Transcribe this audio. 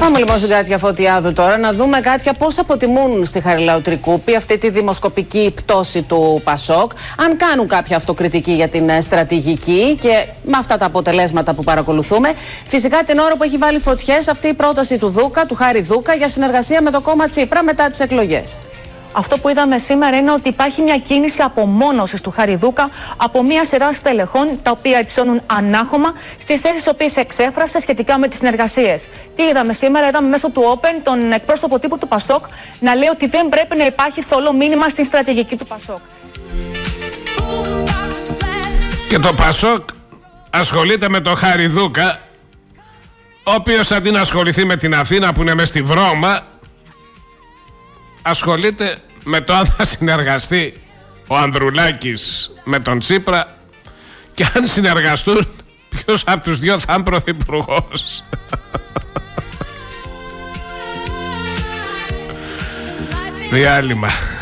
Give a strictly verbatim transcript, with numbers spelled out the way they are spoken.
Πάμε λοιπόν στην Κάτια Φωτιάδου τώρα να δούμε, Κάτια, πώς αποτιμούν στη Χαριλάου Τρικούπη αυτή τη δημοσκοπική πτώση του Πασόκ, αν κάνουν κάποια αυτοκριτική για την στρατηγική και με αυτά τα αποτελέσματα που παρακολουθούμε. Φυσικά την ώρα που έχει βάλει φωτιές αυτή η πρόταση του Δούκα, του Χάρη Δούκα, για συνεργασία με το κόμμα Τσίπρα μετά τις εκλογές. Αυτό που είδαμε σήμερα είναι ότι υπάρχει μια κίνηση απομόνωσης του Χάρη Δούκα από μια σειρά στελεχών τα οποία υψώνουν ανάχωμα στις θέσεις τις οποίες εξέφρασε σχετικά με τις συνεργασίες. Τι είδαμε σήμερα? Είδαμε μέσω του Open τον εκπρόσωπο τύπου του Πασόκ να λέει ότι δεν πρέπει να υπάρχει θολό μήνυμα στην στρατηγική του Πασόκ. Και το Πασόκ ασχολείται με τον Χάρη Δούκα, ο οποίος αντί να ασχοληθεί με την Αθήνα που είναι μες στη βρώμα, ασχολείται με το αν θα συνεργαστεί ο Ανδρουλάκης με τον Τσίπρα και αν συνεργαστούν ποιος από τους δυο θα είναι πρωθυπουργός. Διάλειμμα.